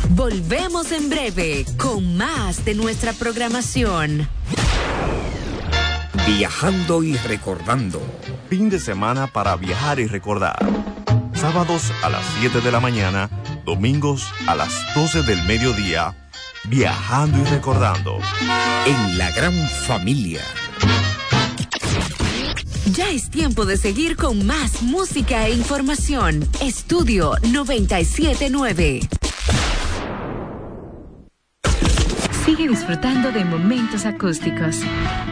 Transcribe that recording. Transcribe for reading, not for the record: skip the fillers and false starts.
Volvemos en breve con más de nuestra programación. Viajando y recordando. Fin de semana para viajar y recordar. Sábados a las 7 de la mañana, domingos a las 12 del mediodía. Viajando y recordando. En la gran familia. Ya es tiempo de seguir con más música e información. Estudio 97.9. Sigue disfrutando de momentos acústicos.